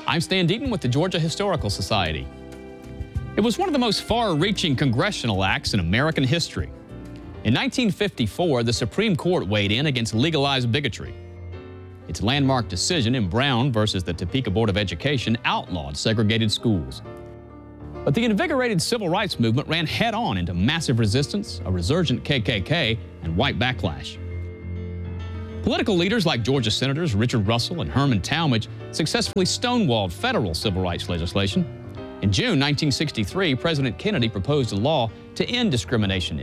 I'm Stan Deaton with the Georgia Historical Society. It was one of the most far-reaching congressional acts in American history. In 1954, the Supreme Court weighed in against legalized bigotry. Its landmark decision in Brown versus the Topeka Board of Education outlawed segregated schools. But the invigorated civil rights movement ran head-on into massive resistance, a resurgent KKK, and white backlash. Political leaders like Georgia Senators Richard Russell and Herman Talmadge successfully stonewalled federal civil rights legislation. In June 1963, President Kennedy proposed a law to end discrimination